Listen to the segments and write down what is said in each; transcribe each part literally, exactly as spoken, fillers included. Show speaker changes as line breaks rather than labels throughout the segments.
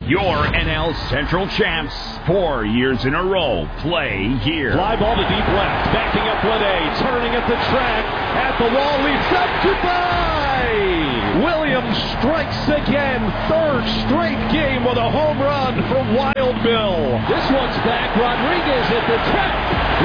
Your N L Central champs, four years in a row, play here.
Fly ball to deep left, backing up Lede, turning at the track, at the wall, leaps up, goodbye! Williams strikes again, third straight game with a home run for Wild Bill. This one's back, Rodriguez at the track,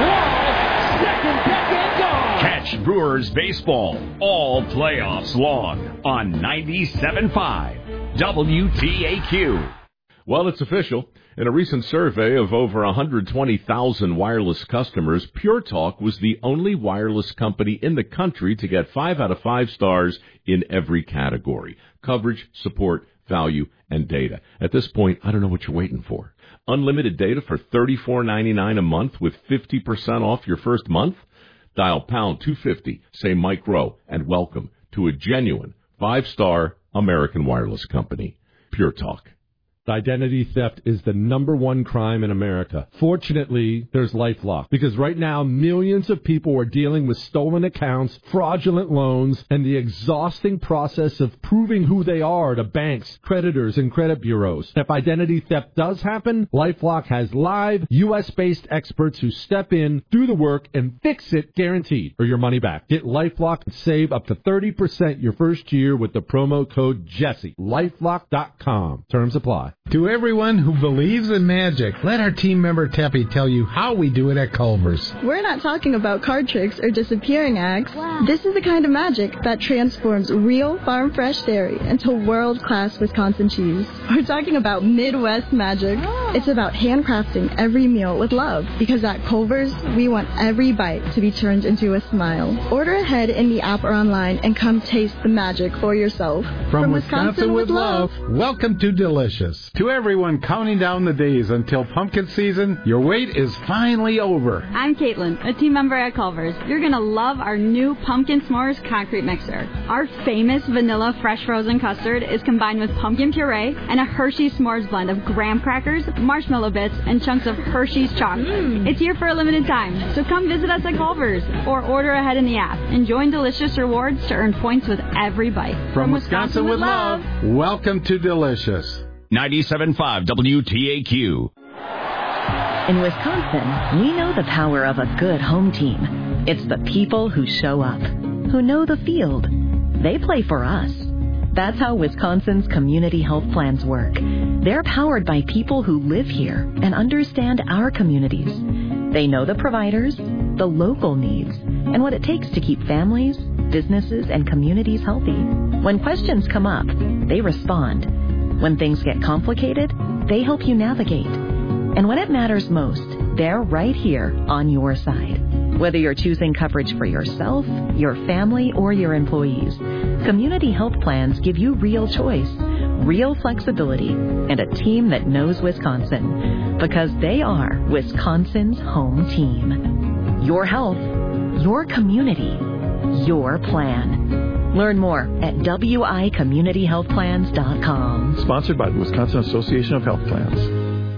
wall, second deck and gone!
Catch Brewers baseball all playoffs long on ninety-seven point five W T A Q.
Well, it's official. In a recent survey of over one hundred twenty thousand wireless customers, Pure Talk was the only wireless company in the country to get five out of five stars in every category: coverage, support, value, and data. At this point, I don't know what you're waiting for. Unlimited data for thirty-four ninety-nine a month with fifty percent off your first month? Dial pound two fifty, say Mike Rowe, and welcome to a genuine five-star American wireless company. Pure Talk.
Identity theft is the number one crime in America. Fortunately, there's LifeLock, because right now millions of people are dealing with stolen accounts, fraudulent loans, and the exhausting process of proving who they are to banks, creditors, and credit bureaus. If identity theft does happen, LifeLock has live, U S-based experts who step in, do the work, and fix it guaranteed, or your money back. Get LifeLock and save up to thirty percent your first year with the promo code Jesse. LifeLock dot com. Terms apply.
To everyone who believes in magic, let our team member Teppy tell you how we do it at Culver's.
We're not talking about card tricks or disappearing acts. Wow. This is the kind of magic that transforms real farm fresh dairy into world-class Wisconsin cheese. We're talking about Midwest magic. Oh. It's about handcrafting every meal with love, because at Culver's, we want every bite to be turned into a smile. Order ahead in the app or online and come taste the magic for yourself.
From, From Wisconsin, Wisconsin with love, love, welcome to Delicious. To everyone counting down the days until pumpkin season, your wait is finally over.
I'm Caitlin, a team member at Culver's. You're going to love our new Pumpkin S'mores concrete mixer. Our famous vanilla fresh frozen custard is combined with pumpkin puree and a Hershey's S'mores blend of graham crackers, marshmallow bits, and chunks of Hershey's chocolate. Mm. It's here for a limited time, so come visit us at Culver's or order ahead in the app and join Delicious Rewards to earn points with every bite.
From, From Wisconsin, Wisconsin with love, love, welcome to Delicious.
ninety-seven point five W T A Q.
In Wisconsin, we know the power of a good home team. It's the people who show up, who know the field. They play for us. That's how Wisconsin's community health plans work. They're powered by people who live here and understand our communities. They know the providers, the local needs, and what it takes to keep families, businesses, and communities healthy. When questions come up, they respond. When things get complicated, they help you navigate. And when it matters most, they're right here on your side. Whether you're choosing coverage for yourself, your family, or your employees, Community Health Plans give you real choice, real flexibility, and a team that knows Wisconsin. Because they are Wisconsin's home team. Your health, your community, your plan. Learn more at W I community health plans dot com.
Sponsored by the Wisconsin Association of Health Plans.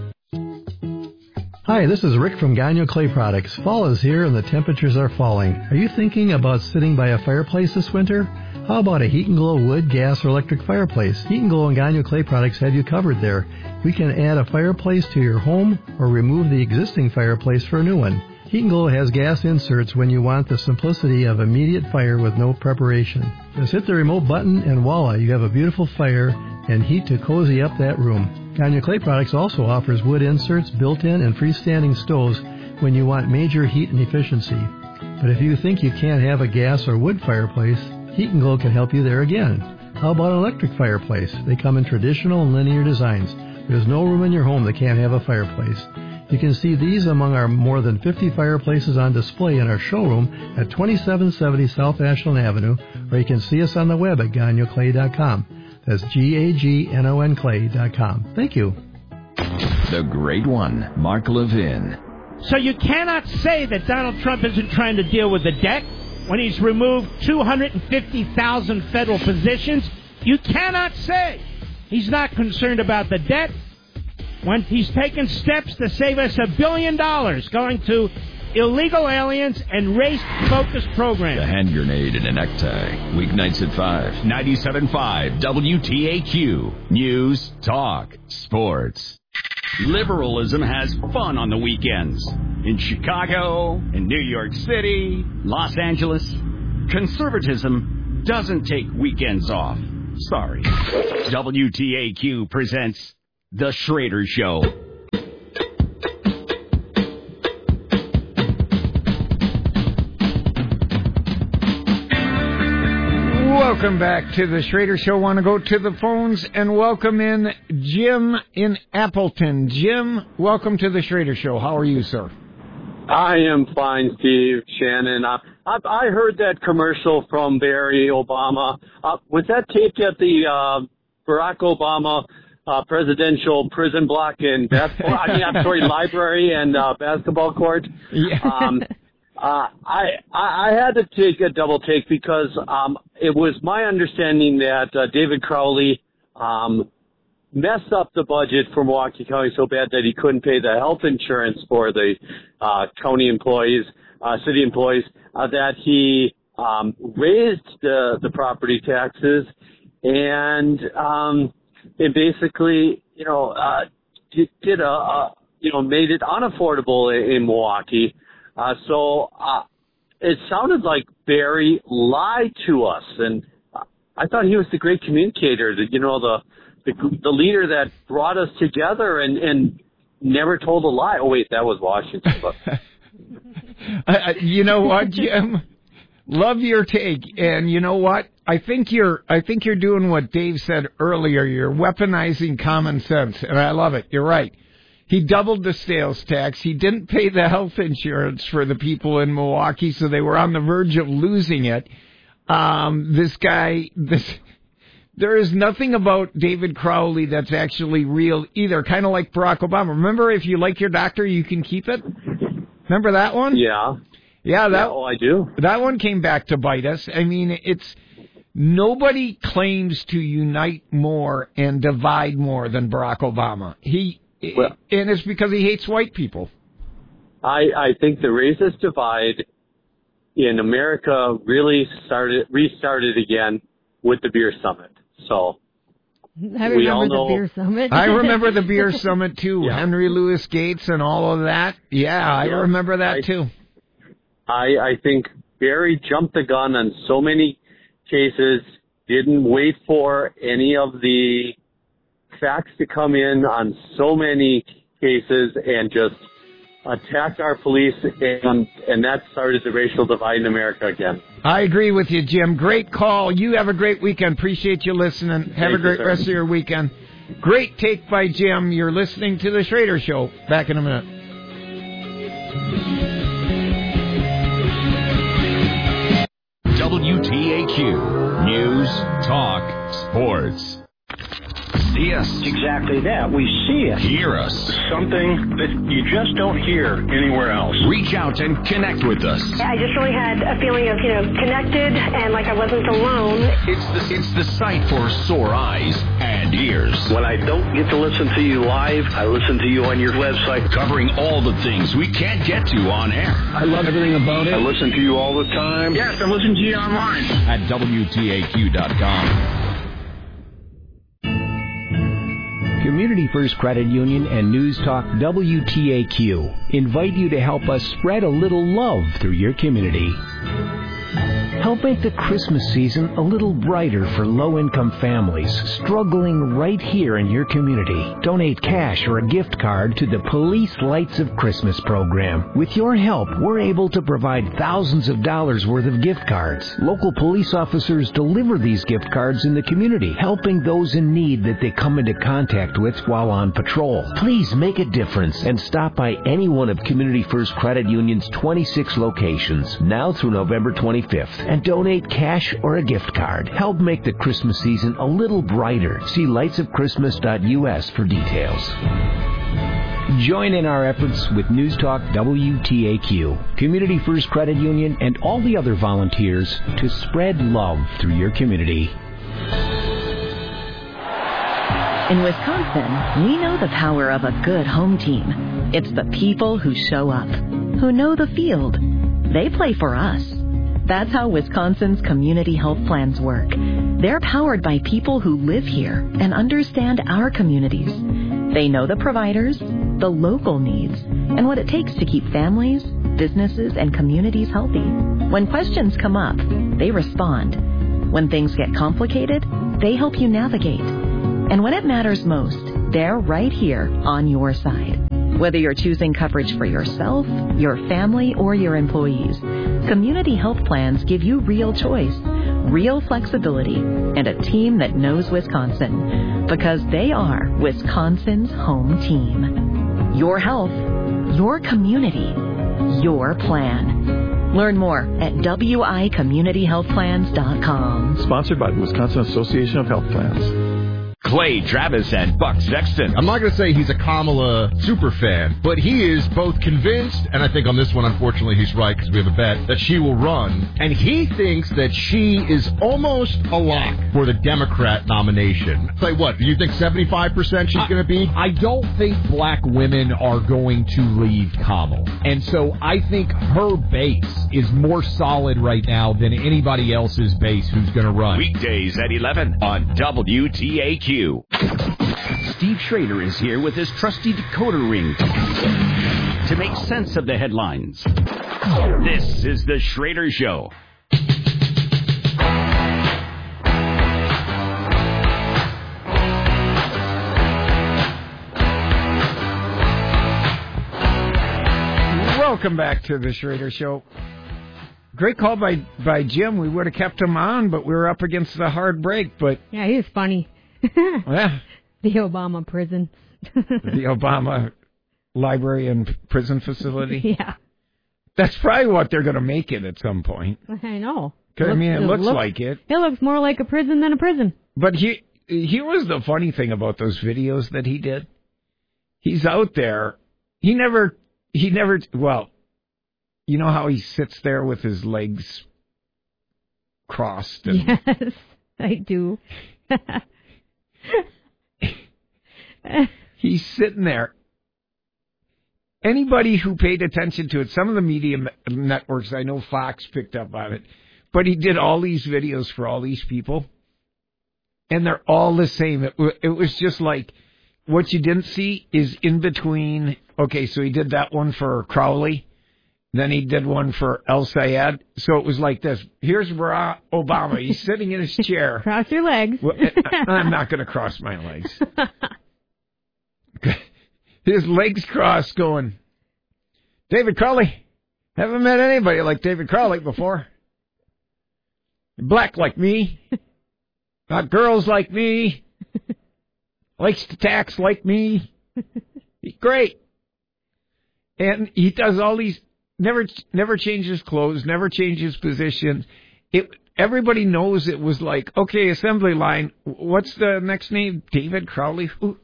Hi, this is Rick from Gagnon Clay Products. Fall is here and the temperatures are falling. Are you thinking about sitting by a fireplace this winter? How about a Heat and Glow wood, gas, or electric fireplace? Heat and Glow and Gagnon Clay Products have you covered there. We can add a fireplace to your home or remove the existing fireplace for a new one. Heat and Glow has gas inserts when you want the simplicity of immediate fire with no preparation. Just hit the remote button and voila, you have a beautiful fire and heat to cozy up that room. Gagnon Clay Products also offers wood inserts, built-in and freestanding stoves when you want major heat and efficiency. But if you think you can't have a gas or wood fireplace, Heat and Glow can help you there again. How about an electric fireplace? They come in traditional and linear designs. There's no room in your home that can't have a fireplace. You can see these among our more than fifty fireplaces on display in our showroom at twenty-seven seventy South Ashland Avenue, or you can see us on the web at gagnon clay dot com. That's G A G N O N clay dot com. Thank you.
The Great One, Mark Levin.
So you cannot say that Donald Trump isn't trying to deal with the debt when he's removed two hundred fifty thousand federal positions. You cannot say he's not concerned about the debt when he's taken steps to save us a billion dollars going to illegal aliens, and race-focused programs.
The hand grenade in a necktie. Weeknights at five. ninety-seven point five W T A Q. News, talk, sports. Liberalism has fun on the weekends. In Chicago, in New York City, Los Angeles. Conservatism doesn't take weekends off. Sorry. W T A Q presents The Schrader Show.
Welcome back to the Schrader Show. Want to go to the phones and welcome in Jim in Appleton. Jim, welcome to the Schrader Show. How are you, sir?
I am fine, Steve, Shannon. Uh, I, I heard that commercial from Barry Obama. Uh, was that taped at the uh, Barack Obama uh, presidential prison block in basketball? I mean, I'm sorry, library and uh, basketball court.
Yeah.
Um, uh, I, I I had to take a double take because um, it was my understanding that uh, David Crowley um, messed up the budget for Milwaukee County so bad that he couldn't pay the health insurance for the uh, county employees, uh, city employees, uh, that he um, raised the, the property taxes and um, it basically, you know, uh, did a, a, you know, made it unaffordable in, in Milwaukee. Uh, so uh, it sounded like Barry lied to us, and I thought he was the great communicator, the, you know, the The, the leader that brought us together and, and never told a lie. Oh, wait, that was Washington. But.
uh, you know what, Jim? Love your take. And you know what? I think you're I think you're doing what Dave said earlier. You're weaponizing common sense, and I love it. You're right. He doubled the sales tax. He didn't pay the health insurance for the people in Milwaukee, so they were on the verge of losing it. Um, this guy... this. There is nothing about David Crowley that's actually real either, kind of like Barack Obama. Remember, if you like your doctor, you can keep it? Remember that one?
Yeah.
Yeah, that,
yeah, oh, I do.
That one came back to bite us. I mean, it's nobody claims to unite more and divide more than Barack Obama. He well, and it's because he hates white people.
I, I think the racist divide in America really started restarted again with the beer summit. So
I remember
we all know,
the beer summit.
I remember the beer summit too. Yeah. Henry Louis Gates and all of that. Yeah, I yeah, remember that
I,
too.
I I think Barry jumped the gun on so many cases, didn't wait for any of the facts to come in on so many cases, and just attacked our police, and and that started the racial divide in America again.
I agree with you, Jim. Great call. You have a great weekend. Appreciate you listening. Have
Thank
a great
you,
rest of your weekend. Great take by Jim. You're listening to The Schrader Show. Back in a minute.
W T A Q. News, talk, sports.
See us. Exactly that. We see it.
Hear us.
Something that you just don't hear anywhere else.
Reach out and connect with us.
I just really had a feeling of, you know, connected and like I wasn't alone.
It's the, it's the site for sore eyes and ears.
When I don't get to listen to you live, I listen to you on your website.
Covering all the things we can't get to on air.
I love everything about it. I listen to you all the time.
Yes, I listen to you online.
At W T A Q dot com.
Community First Credit Union and News Talk W T A Q invite you to help us spread a little love through your community. Help make the Christmas season a little brighter for low-income families struggling right here in your community. Donate cash or a gift card to the Police Lights of Christmas program. With your help, we're able to provide thousands of dollars worth of gift cards. Local police officers deliver these gift cards in the community, helping those in need that they come into contact with while on patrol. Please make a difference and stop by any one of Community First Credit Union's twenty-six locations, now through November twenty-fifth. And donate cash or a gift card. Help make the Christmas season a little brighter. See lights of christmas dot U S for details. Join in our efforts with News Talk W T A Q, Community First Credit Union, and all the other volunteers to spread love through your community.
In Wisconsin, we know the power of a good home team. It's the people who show up, who know the field. They play for us. That's how Wisconsin's community health plans work. They're powered by people who live here and understand our communities. They know the providers, the local needs, and what it takes to keep families, businesses, and communities healthy. When questions come up, they respond. When things get complicated, they help you navigate. And when it matters most, they're right here on your side. Whether you're choosing coverage for yourself, your family, or your employees, community health plans give you real choice, real flexibility, and a team that knows Wisconsin. Because they are Wisconsin's home team. Your health, your community, your plan. Learn more at W I community health plans dot com.
Sponsored by the Wisconsin Association of Health Plans.
Clay Travis and Buck Sexton.
I'm not going to say he's a Kamala super fan, but he is both convinced, and I think on this one, unfortunately, he's right because we have a bet, that she will run. And he thinks that she is almost a lock for the Democrat nomination. Say what? Do you think seventy-five percent she's going to be?
I don't think black women are going to leave Kamala. And so I think her base is more solid right now than anybody else's base who's going to run.
Weekdays at eleven on W T A Q. Steve Schrader is here with his trusty decoder ring to make sense of the headlines. This is the Schrader Show.
Welcome back to the Schrader Show. Great call by, by Jim. We would have kept him on, but we were up against a hard break. But
yeah, he was funny.
Yeah.
The Obama prison.
The Obama library and prison facility.
Yeah.
That's probably what they're going to make it at some point.
I know.
Cause, I mean, it, it looks,
looks
like it.
It looks more like a prison than a prison.
But he, here was the funny thing about those videos that he did. He's out there. He never, he never, well, you know how he sits there with his legs crossed? And,
yes, I do.
He's sitting there. Anybody who paid attention to it, some of the media networks, I know Fox picked up on it, but he did all these videos for all these people, and they're all the same. It, it was just like, what you didn't see is in between. Okay, so he did that one for Crowley, then he did one for El Sayed. So it was like this. Here's Barack Obama. He's sitting in his chair.
Cross your legs.
Well, I'm not going to cross my legs. His legs crossed going, David Crowley. Haven't met anybody like David Crowley before. Black like me. Got girls like me. Likes to tax like me. He's great. And he does all these... Never, never changes clothes, never changes position. It, everybody knows it was like, okay, assembly line. What's the next name? David Crowley? Who?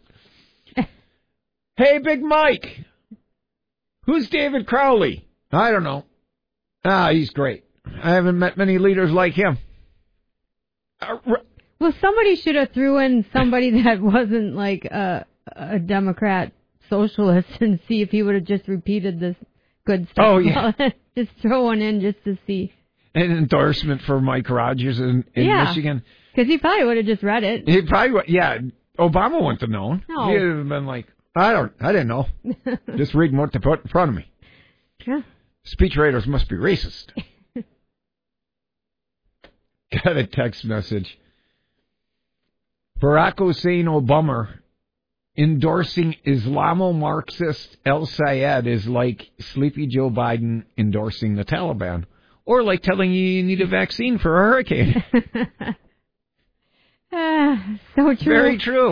Hey, Big Mike. Who's David Crowley? I don't know. Ah, he's great. I haven't met many leaders like him. Uh,
well, somebody should have threw in somebody that wasn't like a, a Democrat socialist and see if he would have just repeated this. Good stuff.
Oh, yeah.
Just throw one in just to see.
An endorsement for Mike Rogers in, in
yeah.
Michigan.
Because he probably would have just read it.
He probably, yeah. Obama wouldn't have known.
No.
He would have been like, I don't, I didn't know. Just reading what they put in front of me.
Yeah.
Speech writers must be racist. Got a text message. Barack Hussein Obama endorsing Islamo-Marxist El Sayed is like Sleepy Joe Biden endorsing the Taliban. Or like telling you you need a vaccine for a hurricane.
uh, so true.
Very true.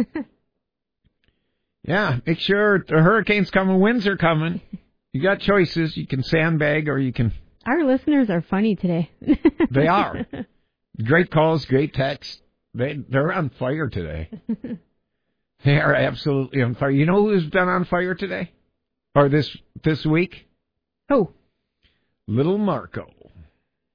Yeah, make sure the hurricane's coming, winds are coming. You got choices. You can sandbag or you can...
Our listeners are funny today.
They are. Great calls, great texts. They, they're on fire today. They are absolutely on fire. You know who's been on fire today? Or this this week?
Who?
Little Marco.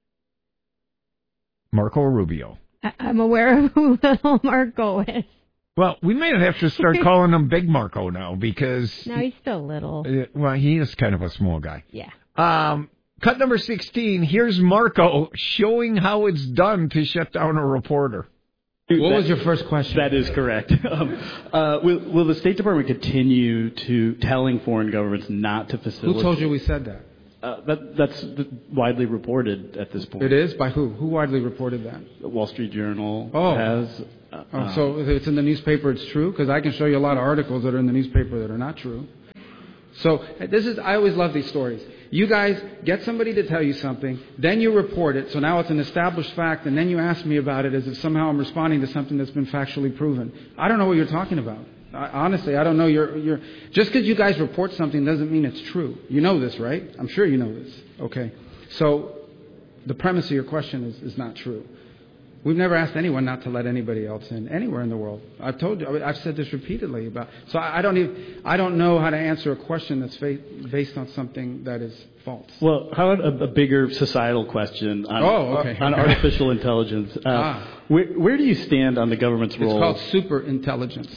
Marco Rubio.
I- I'm aware of who Little Marco is.
Well, we may have to start calling him Big Marco now because...
No, he's still little.
Uh, well, he is kind of a small guy.
Yeah.
Um, cut number sixteen, here's Marco showing how it's done to shut down a reporter.
What was your first question? That is correct. Um, uh, will, will the State Department continue to telling foreign governments not to facilitate...
Who told you we said that?
Uh, that that's widely reported at this point.
It is? By who? Who widely reported that?
The Wall Street Journal
oh.
has. Uh,
oh, so if it's in the newspaper, it's true? Because I can show you a lot of articles that are in the newspaper that are not true. So this is, I always love these stories. You guys get somebody to tell you something, then you report it, so now it's an established fact, and then you ask me about it as if somehow I'm responding to something that's been factually proven. I don't know what you're talking about. I, honestly, I don't know. You're, you're, just because you guys report something doesn't mean it's true. You know this, right? I'm sure you know this. Okay. So the premise of your question is, is not true. We've never asked anyone not to let anybody else in anywhere in the world. I've told you. I've said this repeatedly about. So I, I don't even. I don't know how to answer a question that's fa- based on something that is false.
Well, how about a, a bigger societal question on,
oh, okay.
on artificial intelligence? Uh,
ah.
where, where do you stand on the government's
it's
role?
It's called super intelligence.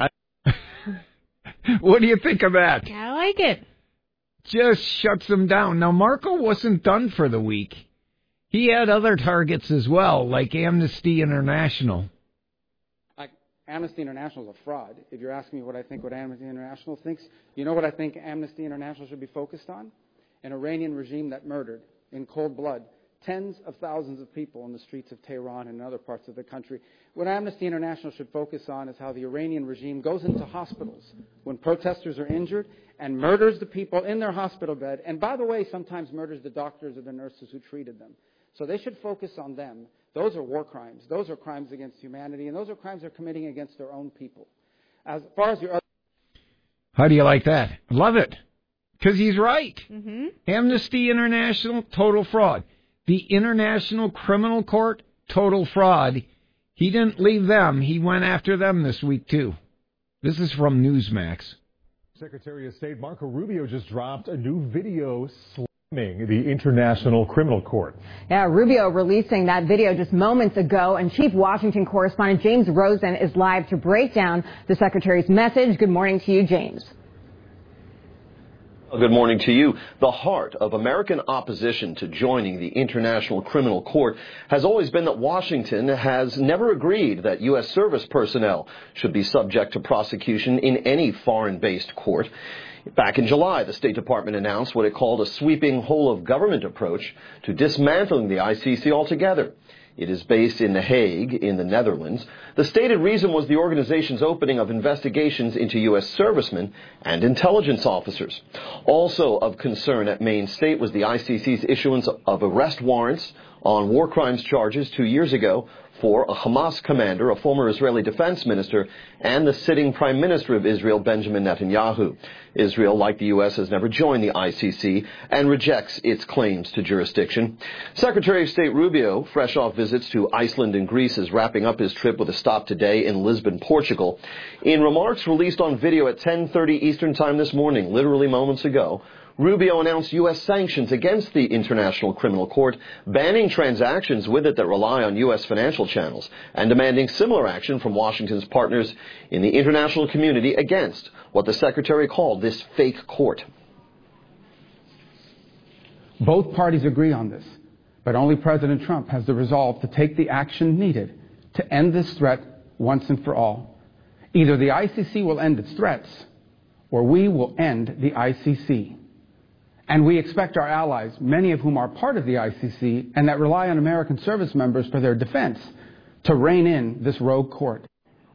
What do you think of that?
I like it.
Just shuts them down. Now, Marco wasn't done for the week. He had other targets as well, like Amnesty International.
Like Amnesty International is a fraud. If you're asking me what I think what Amnesty International thinks, you know what I think Amnesty International should be focused on? An Iranian regime that murdered in cold blood tens of thousands of people in the streets of Tehran and other parts of the country. What Amnesty International should focus on is how the Iranian regime goes into hospitals when protesters are injured and murders the people in their hospital bed, and by the way, sometimes murders the doctors or the nurses who treated them. So they should focus on them. Those are war crimes. Those are crimes against humanity, and those are crimes they're committing against their own people. As far as your other...
How do you like that? Love it. Because he's right.
Mm-hmm.
Amnesty International, total fraud. The International Criminal Court, total fraud. He didn't leave them. He went after them this week, too. This is from Newsmax.
Secretary of State Marco Rubio just dropped a new video slamming the International Criminal Court.
Yeah, Rubio releasing that video just moments ago, and Chief Washington correspondent James Rosen is live to break down the Secretary's message. Good morning to you, James.
Good morning to you. The heart of American opposition to joining the International Criminal Court has always been that Washington has never agreed that U S service personnel should be subject to prosecution in any foreign-based court. Back in July, the State Department announced what it called a sweeping whole-of-government approach to dismantling the I C C altogether. It is based in The Hague, in the Netherlands. The stated reason was the organization's opening of investigations into U S servicemen and intelligence officers. Also of concern at Maine State was the I C C's issuance of arrest warrants on war crimes charges two years ago for a Hamas commander, a former Israeli defense minister, and the sitting prime minister of Israel, Benjamin Netanyahu. Israel, like the U S, has never joined the I C C and rejects its claims to jurisdiction. Secretary of State Rubio, fresh off visits to Iceland and Greece, is wrapping up his trip with a stop today in Lisbon, Portugal. In remarks released on video at ten thirty Eastern Time this morning, literally moments ago, Rubio announced U S sanctions against the International Criminal Court, banning transactions with it that rely on U S financial channels, and demanding similar action from Washington's partners in the international community against what the Secretary called this fake court.
Both parties agree on this, but only President Trump has the resolve to take the action needed to end this threat once and for all. Either the I C C will end its threats, or we will end the I C C. And we expect our allies, many of whom are part of the I C C and that rely on American service members for their defense, to rein in this rogue court.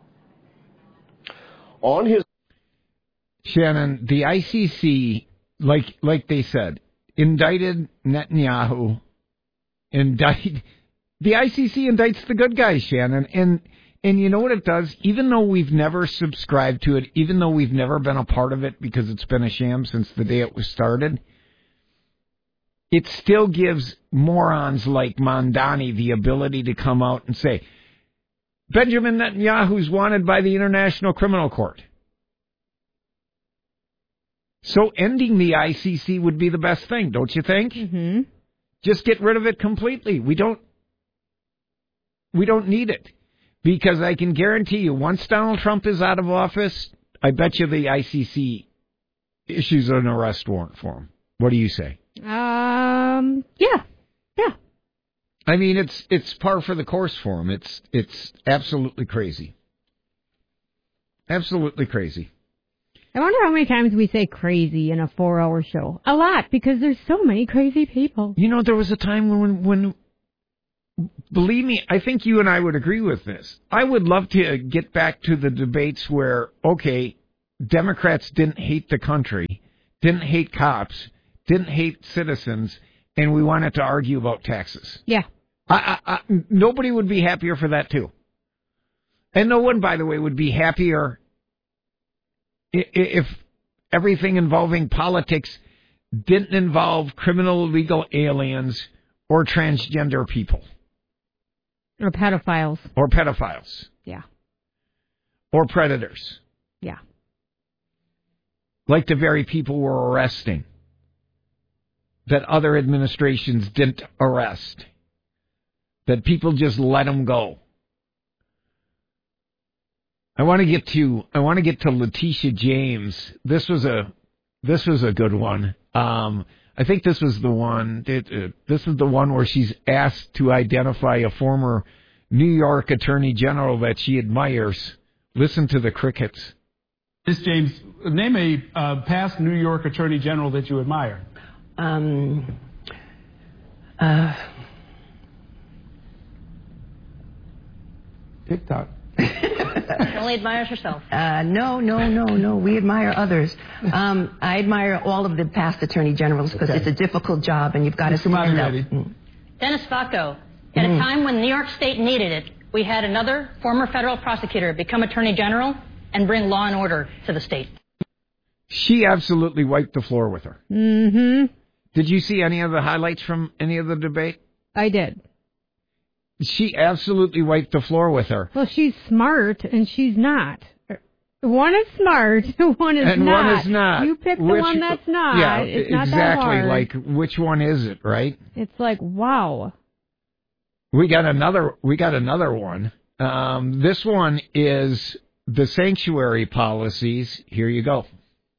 On his
Shannon, the I C C, like like they said, indicted Netanyahu, indict the I C C indicts the good guys, Shannon, and and you know what it does? Even though we've never subscribed to it, even though we've never been a part of it because it's been a sham since the day it was started, it still gives morons like Mondani the ability to come out and say, Benjamin Netanyahu's wanted by the International Criminal Court. So ending the I C C would be the best thing, don't you think?
Mm-hmm. Just
get rid of it completely. We don't, we don't need it. Because I can guarantee you, once Donald Trump is out of office, I bet you the I C C issues an arrest warrant for him. What do you say?
Um, yeah, yeah.
I mean, it's it's par for the course for him. It's it's absolutely crazy. Absolutely crazy.
I wonder how many times we say crazy in a four-hour show. A lot, because there's so many crazy people.
You know, there was a time when, when, believe me, I think you and I would agree with this. I would love to get back to the debates where, okay, Democrats didn't hate the country, didn't hate cops, didn't hate citizens, and we wanted to argue about taxes.
Yeah.
I, I, I, nobody would be happier for that, too. And no one, by the way, would be happier if everything involving politics didn't involve criminal illegal aliens or transgender people.
Or pedophiles.
Or pedophiles.
Yeah.
Or predators.
Yeah.
Like the very people we're arresting that other administrations didn't arrest. That people just let them go. I want to get to I want to get to Letitia James. This was a this was a good one. Um, I think this was the one. It, uh, this is the one where she's asked to identify a former New York Attorney General that she admires. Listen to the crickets.
Miz James, name a uh, past New York Attorney General that you admire.
Um. Uh.
TikTok.
She only admires herself. Uh, no, no, no, no. We admire others. Um, I admire all of the past attorney generals because okay. It's a difficult job and you've got to stand up. Mm.
Dennis Facco, at mm. a time when New York State needed it, we had another former federal prosecutor become attorney general and bring law and order to the state.
She absolutely wiped the floor with her.
Mm-hmm.
Did you see any of the highlights from any of the debate?
I did.
She absolutely wiped the floor with her.
Well, she's smart, and she's not. One is smart, one is
and
not.
And one is not.
You pick the
which,
one that's not.
Yeah,
it's not
exactly.
That hard.
Like, which one is it, right?
It's like, wow.
We got another. We got another one. Um, this one is the sanctuary policies. Here you go.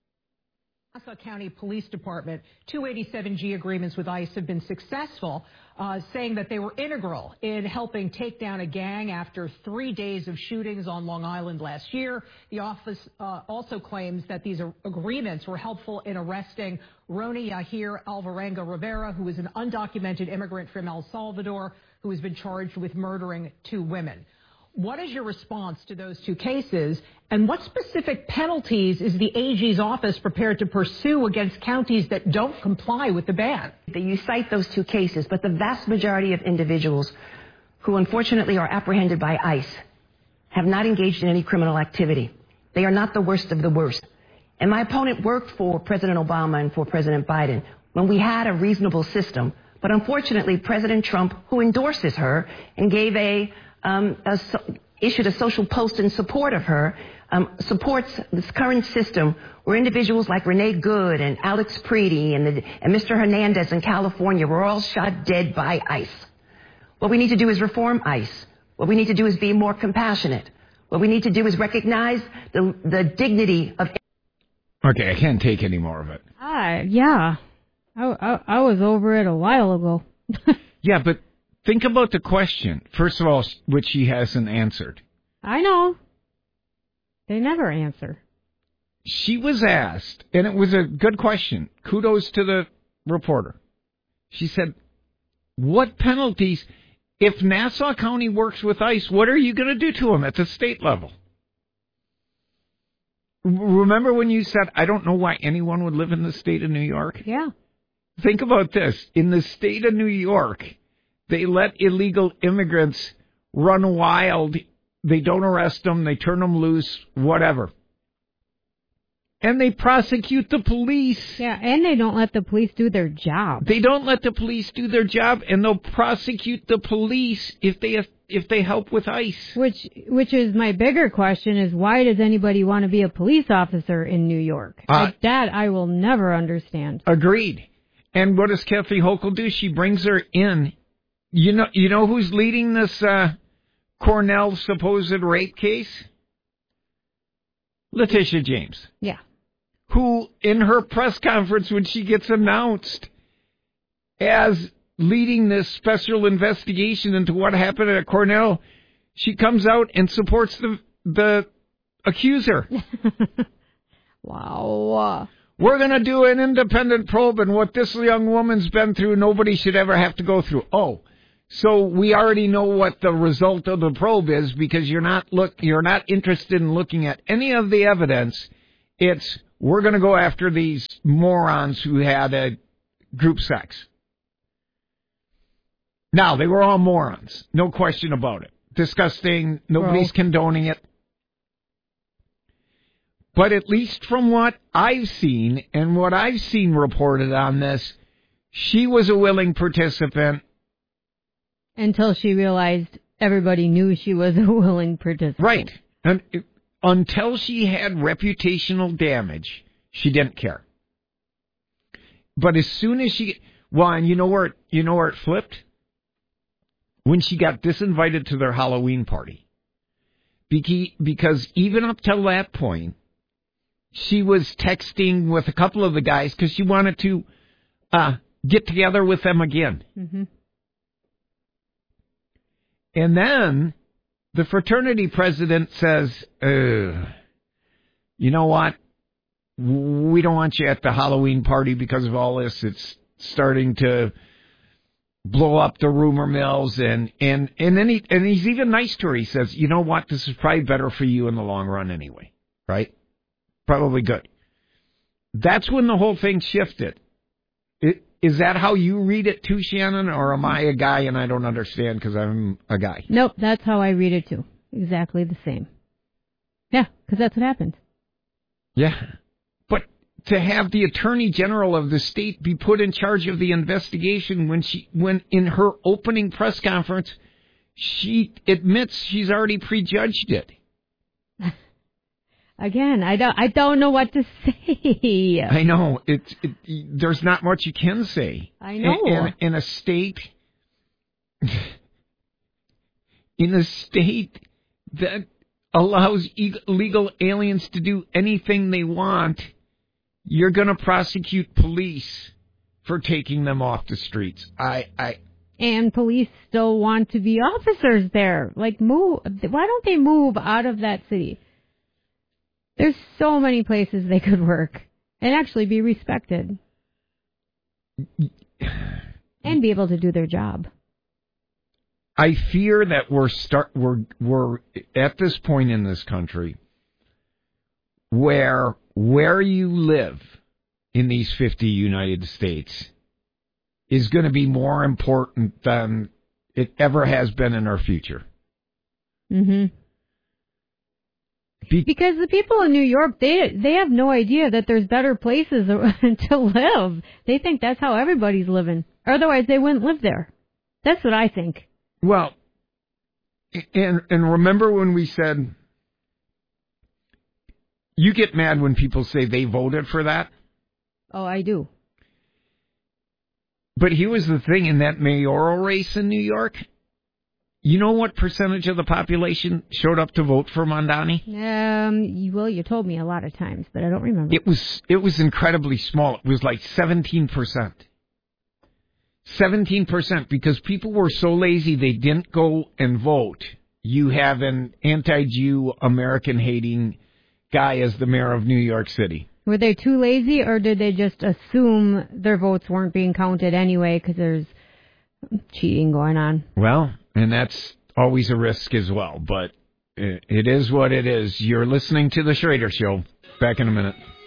Nassau County Police Department, two eighty-seven G agreements with ICE have been successful, uh, saying that they were integral in helping take down a gang after three days of shootings on Long Island last year. The office uh, also claims that these agreements were helpful in arresting Roni Yahir Alvarenga Rivera, who is an undocumented immigrant from El Salvador who has been charged with murdering two women. What is your response to those two cases, and what specific penalties is the A G's office prepared to pursue against counties that don't comply with the ban?
You cite those two cases, but the vast majority of individuals who unfortunately are apprehended by ICE have not engaged in any criminal activity. They are not the worst of the worst. And my opponent worked for President Obama and for President Biden when we had a reasonable system. But unfortunately, President Trump, who endorses her and gave a Um, a, issued a social post in support of her, um, supports this current system where individuals like Renee Good and Alex Preedy and, the, and Mister Hernandez in California were all shot dead by ICE. What we need to do is reform ICE. What we need to do is be more compassionate. What we need to do is recognize the, the dignity of...
Okay, I can't take any more of it.
Ah, yeah. I, I, I was over it a while ago.
Yeah, but think about the question, first of all, which she hasn't answered.
I know. They never answer.
She was asked, and it was a good question. Kudos to the reporter. She said, what penalties, if Nassau County works with ICE, what are you going to do to them at the state level? Remember when you said, I don't know why anyone would live in the state of New York?
Yeah.
Think about this. In the state of New York, they let illegal immigrants run wild. They don't arrest them. They turn them loose, whatever. And they prosecute the police.
Yeah, and they don't let the police do their job.
They don't let the police do their job, and they'll prosecute the police if they if they help with ICE.
Which which is my bigger question is, why does anybody want to be a police officer in New York?
Uh,
like that I will never understand.
Agreed. And what does Kathy Hochul do? She brings her in. You know, you know who's leading this uh, Cornell supposed rape case? Letitia James.
Yeah.
Who, in her press conference when she gets announced as leading this special investigation into what happened at Cornell, she comes out and supports the the accuser.
Wow.
We're going to do an independent probe, and what this young woman's been through, nobody should ever have to go through. Oh, so we already know what the result of the probe is because you're not look you're not interested in looking at any of the evidence. It's we're going to go after these morons who had a group sex. Now, they were all morons. No question about it. Disgusting. Nobody's
Bro.
condoning it. But at least from what I've seen and what I've seen reported on this, she was a willing participant.
Until she realized everybody knew she was a willing participant.
Right. And it, until she had reputational damage, she didn't care. But as soon as she... Well, and you know where it, you know where it flipped? When she got disinvited to their Halloween party. Because even up till that point, she was texting with a couple of the guys because she wanted to uh, get together with them again.
Mm-hmm.
And then the fraternity president says, uh, you know what? We don't want you at the Halloween party because of all this. It's starting to blow up the rumor mills. And, and, and then he, and he's even nice to her. He says, you know what? This is probably better for you in the long run anyway. Right? Probably good. That's when the whole thing shifted. It, is that how you read it too, Shannon? Or am I a guy and I don't understand because I'm a guy?
Nope, that's how I read it too. Exactly the same. Yeah, because that's what happened.
Yeah. But to have the Attorney General of the state be put in charge of the investigation when she, when in her opening press conference, she admits she's already prejudged it.
Again, I don't, I don't know what to say.
I know. It, it, there's not much you can say.
I know.
In, in, in a state, in a state that allows illegal aliens to do anything they want, you're going to prosecute police for taking them off the streets. I, I.
And police still want to be officers there. Like, move. Why don't they move out of that city? There's so many places they could work and actually be respected and be able to do their job.
I fear that we're start we're we're at this point in this country where where you live in these fifty United States is going to be more important than it ever has been in our future.
Mm-hmm. Because the people in New York, they they have no idea that there's better places to live. They think that's how everybody's living. Otherwise, they wouldn't live there. That's what I think.
Well, and and remember when we said, you get mad when people say they voted for that?
Oh, I do.
But here was the thing in that mayoral race in New York. You know what percentage of the population showed up to vote for Mondani?
Um, you, well, you told me a lot of times, but I don't remember.
It was it was incredibly small. It was like seventeen percent. seventeen percent because people were so lazy they didn't go and vote. You have an anti-Jew, American-hating guy as the mayor of New York City.
Were they too lazy, or did they just assume their votes weren't being counted anyway because there's cheating going on?
Well, and that's always a risk as well, but it is what it is. You're listening to The Schrader Show. Back in a minute.